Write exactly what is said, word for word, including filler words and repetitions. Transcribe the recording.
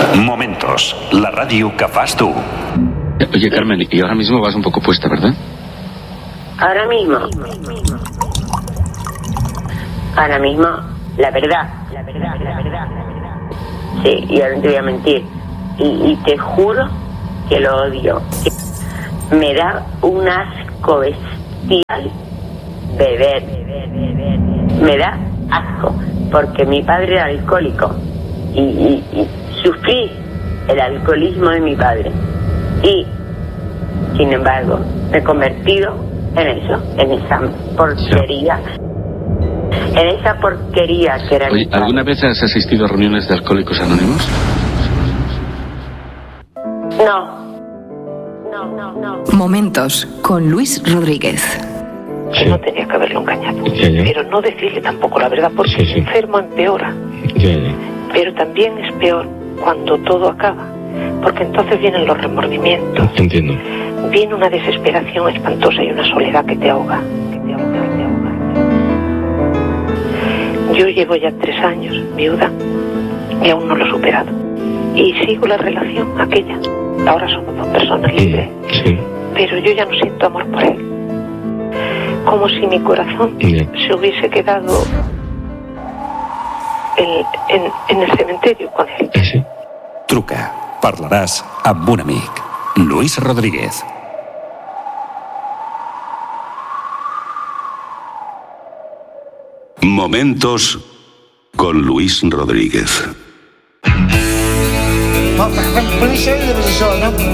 Momentos, la ràdio que fas tu. Oye, Carmen, y ahora mismo vas un poco puesta, ¿verdad? Ahora mismo. Ahora mismo, la verdad, la verdad, la verdad. Sí, y ahora no te voy a mentir. Y, y te juro que lo odio. Me da un asco bestial beber. Me da asco, porque mi padre era alcohólico. Y, y, y sufrí el alcoholismo de mi padre. Y, sin embargo, me he convertido en eso, en esa porquería. En esa porquería que era. Oye, ¿alguna vez has asistido a reuniones de Alcohólicos Anónimos? No. No, no, no. Momentos con Luis Rodríguez. Sí. No tenía que haberlo engañado. Ya, ya. Pero no decirle tampoco la verdad, porque Sí, sí. el enfermo empeora. Ya, ya. Pero también es peor cuando todo acaba, porque entonces vienen los remordimientos. Entiendo. Viene una desesperación espantosa y una soledad que te ahoga. Que te ahoga, que te ahoga. Yo llevo ya tres años viuda y aún no lo he superado. Y sigo la relación aquella. Ahora somos dos personas libres. Sí. Pero yo ya no siento amor por él. Como si mi corazón Yeah. se hubiese quedado en, en, en el cementerio con él. ¿Ah, sí? Truca, parlaràs amb un amic. Luis Rodríguez. Momentos con Luis Rodríguez. Police show you there was a show, no?